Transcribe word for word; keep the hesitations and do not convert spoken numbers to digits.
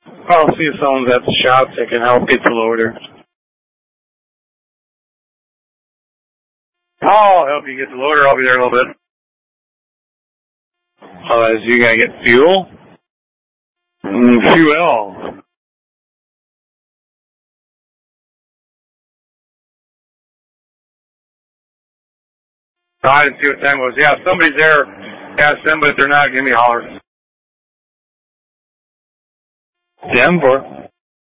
I'll see if someone's at the shop that can help get the loader. I'll help you get the loader. I'll be there in a little bit. Uh, is you gotta get fuel? Mm, fuel. I didn't see what time it was. Yeah, somebody's there. Ask them, but if they're not, give me a holler. Denver.